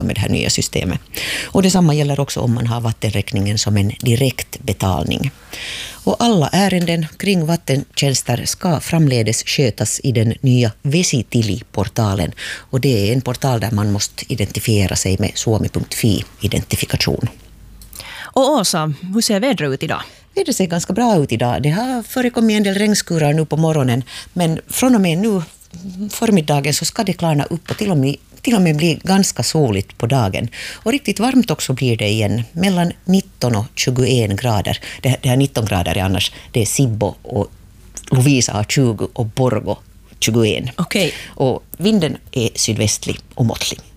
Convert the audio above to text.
med det här nya systemet. Och detsamma gäller också om man har vattenräkningen som en direkt betalning. Och alla ärenden kring vattentjänster ska framledes skötas i den nya Vesitili-portalen. Och det är en portal där man måste identifiera sig med suomi.fi-identifikation. Och Åsa, hur ser vädret ut idag? Det ser ganska bra ut idag. Det har förekommit en del regnskurar nu på morgonen, men från och med nu förmiddagen så ska det klarna upp och till och med bli ganska soligt på dagen. Och riktigt varmt också blir det igen, mellan 19 och 21 grader. Det här 19 grader är annars, det är Sibbo och Lovisa har 20 och Borgo 21. Okej. Och vinden är sydvästlig och måttlig.